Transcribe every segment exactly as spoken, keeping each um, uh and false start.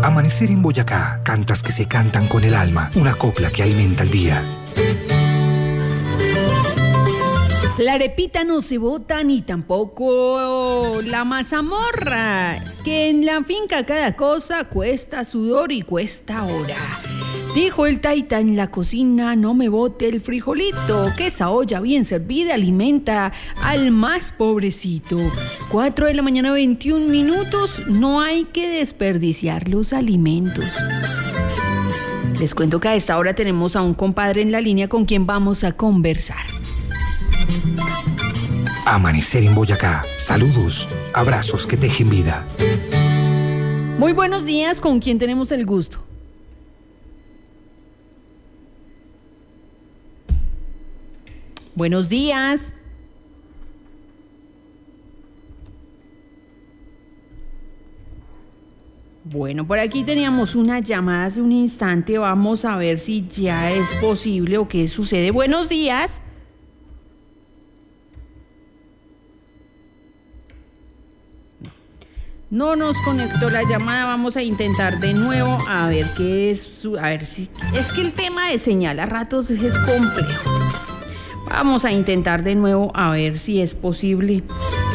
Amanecer en Boyacá, cantas que se cantan con el alma, una copla que alimenta el día. La arepita no se bota ni tampoco la mazamorra, que en la finca cada cosa cuesta sudor y cuesta hora. Dijo el taita en la cocina, no me bote el frijolito, que esa olla bien servida alimenta al más pobrecito. Cuatro de la mañana, veintiún minutos, no hay que desperdiciar los alimentos. Les cuento que a esta hora tenemos a un compadre en la línea con quien vamos a conversar. Amanecer en Boyacá, saludos, abrazos que tejen vida. Muy buenos días, ¿con quién tenemos el gusto? Buenos días. Bueno, por aquí teníamos una llamada hace un instante. Vamos a ver si ya es posible o qué sucede. Buenos días. No nos conectó la llamada. Vamos a intentar de nuevo a ver qué es su, a ver si es que el tema de señal a ratos es complejo. Vamos a intentar de nuevo a ver si es posible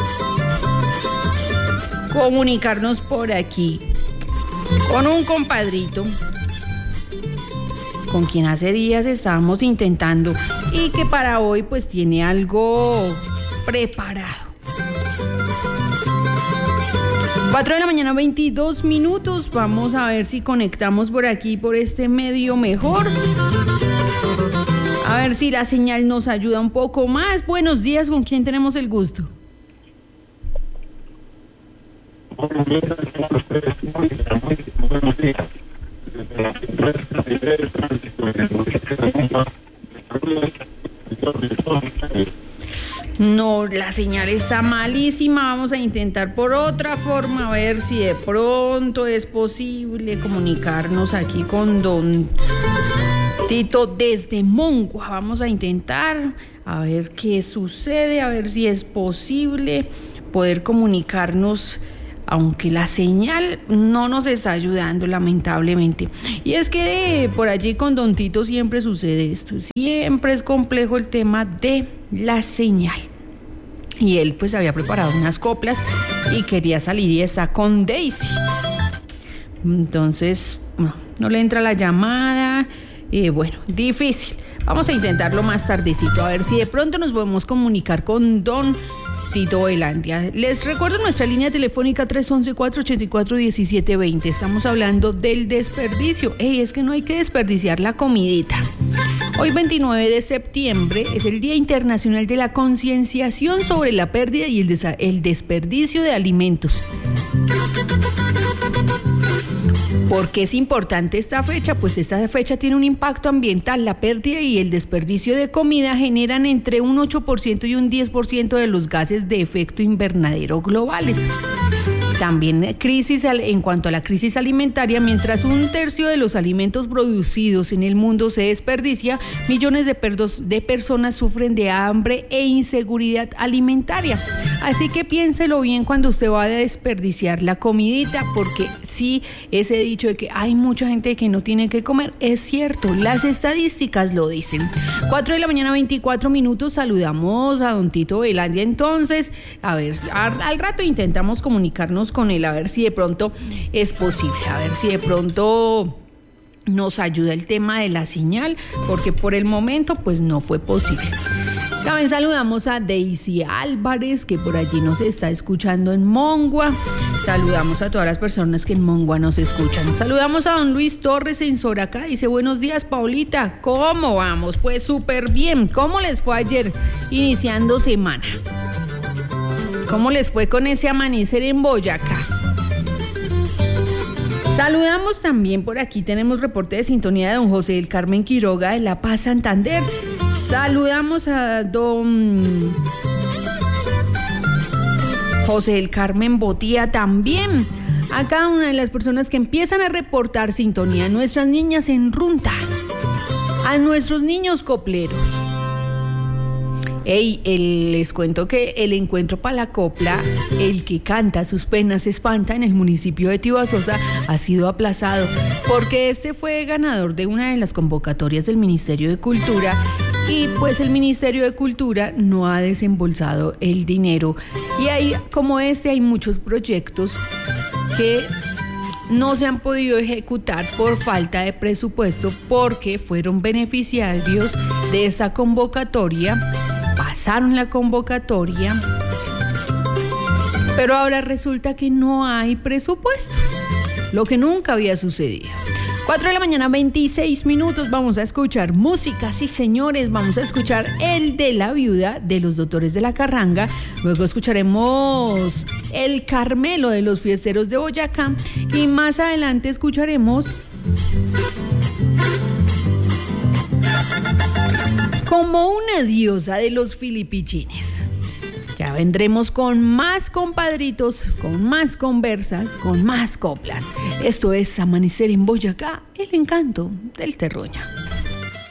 comunicarnos por aquí con un compadrito con quien hace días estábamos intentando y que para hoy pues tiene algo preparado. cuatro de la mañana, veintidós minutos. Vamos a ver si conectamos por aquí, por este medio mejor. A ver si la señal nos ayuda un poco más. Buenos días, ¿con quién tenemos el gusto? No, la señal está malísima. Vamos a intentar por otra forma, a ver si de pronto es posible comunicarnos aquí con don Tito desde Mongua. Vamos a intentar a ver qué sucede, a ver si es posible poder comunicarnos, aunque la señal no nos está ayudando lamentablemente. Y es que por allí con don Tito siempre sucede esto, siempre es complejo el tema de la señal. Y él pues había preparado unas coplas y quería salir y está con Daisy. Entonces, no, no le entra la llamada. Y bueno, difícil. Vamos a intentarlo más tardecito, a ver si de pronto nos podemos comunicar con don Tito Velandia. Les recuerdo nuestra línea telefónica tres once, cuatro ochenta y cuatro, diecisiete veinte. Estamos hablando del desperdicio. Ey, es que no hay que desperdiciar la comidita. Hoy veintinueve de septiembre es el Día Internacional de la Concienciación sobre la pérdida y el, des- el desperdicio de alimentos. ¿Por qué es importante esta fecha? Pues esta fecha tiene un impacto ambiental. La pérdida y el desperdicio de comida generan entre un ocho por ciento y un diez por ciento de los gases de efecto invernadero globales. También crisis en cuanto a la crisis alimentaria, mientras un tercio de los alimentos producidos en el mundo se desperdicia, millones de, perdos, de personas sufren de hambre e inseguridad alimentaria. Así que piénselo bien cuando usted va a desperdiciar la comidita, porque sí, ese dicho de que hay mucha gente que no tiene que comer, es cierto, las estadísticas lo dicen. cuatro de la mañana, veinticuatro minutos, saludamos a don Tito Velandia. Entonces, a ver, al, al rato intentamos comunicarnos con él, a ver si de pronto es posible, a ver si de pronto nos ayuda el tema de la señal, porque por el momento pues no fue posible. También saludamos a Daisy Álvarez, que por allí nos está escuchando en Mongua. Saludamos a todas las personas que en Mongua nos escuchan. Saludamos a don Luis Torres en Soracá. Dice, buenos días, Paulita. ¿Cómo vamos? Pues súper bien. ¿Cómo les fue ayer iniciando semana? ¿Cómo les fue con ese amanecer en Boyacá? Saludamos también por aquí, tenemos reporte de sintonía de don José del Carmen Quiroga de La Paz, Santander. Saludamos a don José del Carmen Botía también. A cada una de las personas que empiezan a reportar sintonía, nuestras niñas en Runta, a nuestros niños copleros. Ey, el, les cuento que el encuentro para la copla, el que canta sus penas se espanta en el municipio de Tibasosa, ha sido aplazado porque este fue ganador de una de las convocatorias del Ministerio de Cultura y pues el Ministerio de Cultura no ha desembolsado el dinero. Y ahí, como este, hay muchos proyectos que no se han podido ejecutar por falta de presupuesto porque fueron beneficiarios de esa convocatoria, pasaron la convocatoria, pero ahora resulta que no hay presupuesto, lo que nunca había sucedido. cuatro de la mañana, veintiséis minutos, vamos a escuchar música, sí señores, vamos a escuchar El de la Viuda de los Doctores de la Carranga, luego escucharemos El Carmelo de los Fiesteros de Boyacá y más adelante escucharemos Como una diosa de los Filipichines. Ya vendremos con más compadritos, con más conversas, con más coplas. Esto es Amanecer en Boyacá, el encanto del terruño.